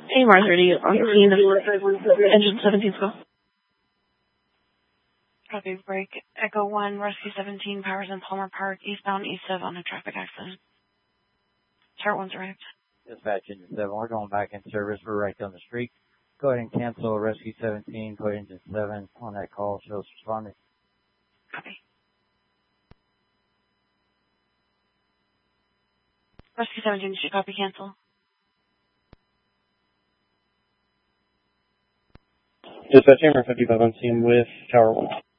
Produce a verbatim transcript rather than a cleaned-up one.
A M R thirty on scene of engine seventeen school. Copy, break. Echo one, Rescue seventeen, Powers in Palmer Park, eastbound east of on a traffic accident. Chart one's arrived. Dispatch engine seven, we're going back in service. We're right down the street. Go ahead and cancel Rescue seventeen, put engine seven on that call. Shows responding. Copy. Rescue seventeen, should copy cancel. Dispatch Hammer fifty-five on scene with Tower one.